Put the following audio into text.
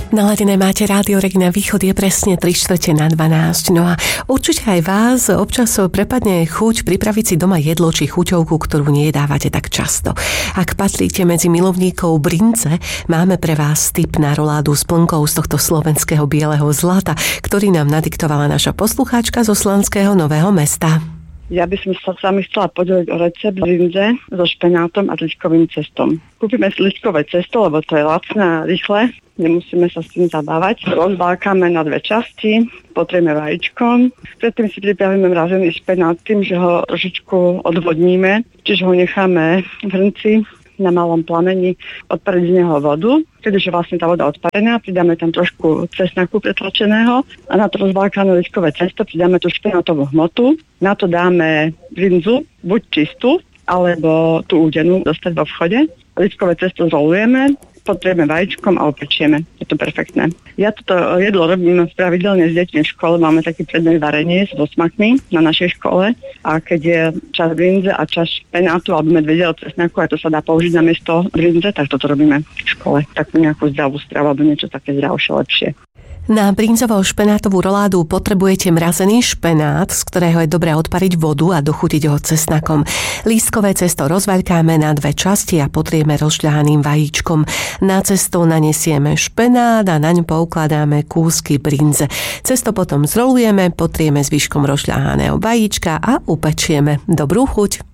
Naladené máte Rádio Regina Východ, je presne 3:45. No a určite aj vás občas prepadne chuť pripraviť si doma jedlo či chuťovku, ktorú nejedávate tak často. Ak patríte medzi milovníkov brinze, máme pre vás tip na roládu s plnkou z tohto slovenského bieleho zlata, ktorý nám nadiktovala naša poslucháčka zo Slanského Nového Mesta. Ja by som sa s vami chcela podeliť o recept brinze so špenátom a liškovým cestom. Kúpime si liškové cesto, lebo to je lacné a rýchle. Nemusíme sa s tým zabávať. Rozbálkame na 2 časti, potrieme vajíčkom. Predtým si pripravíme mražený špenát tým, že ho trošičku odvodníme, čiže ho necháme v hrnci na malom plameni, odpariť z neho vodu. Keďže vlastne tá voda odparená, pridáme tam trošku cesnaku pretlačeného a na to rozbálkané liškové cesto pridáme tú špenátovú hmotu. Na to dáme brinzu, buď čistú, alebo tú údenú dostať vo vchode. Liškové cesto zrolujeme, potrieme vajíčkom a opečieme. Je to perfektné. Ja toto jedlo robím pravidelne s deťmi v škole. Máme taký predmet varenie s osmakmi na našej škole. A keď je čas brinze a čas špenátu alebo medvedieho cesnaku, a to sa dá použiť na miesto brinze, tak toto robíme v škole. Takú nejakú zdravú stravu alebo niečo také zdravšie, lepšie. Na brinzovo-špenátovú roládu potrebujete mrazený špenát, z ktorého je dobré odpariť vodu a dochutiť ho cesnakom. Lístkové cesto rozvaľkáme na 2 časti a potrieme rozžľahaným vajíčkom. Na cesto nanesieme špenát a naň poukladáme kúsky brinze. Cesto potom zrolujeme, potrieme zvyškom rozžľahaného vajíčka a upečieme. Dobrú chuť!